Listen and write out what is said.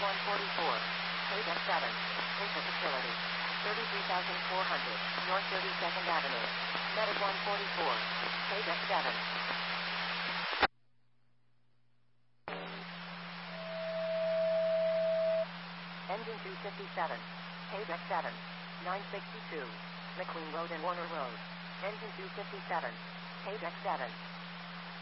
144. Page X7. Info facility. 33,400. North 32nd Avenue. Medic 144. Page X7. Engine 257. Page X7. 962. McQueen Road and Warner Road. Engine 257. Page X7.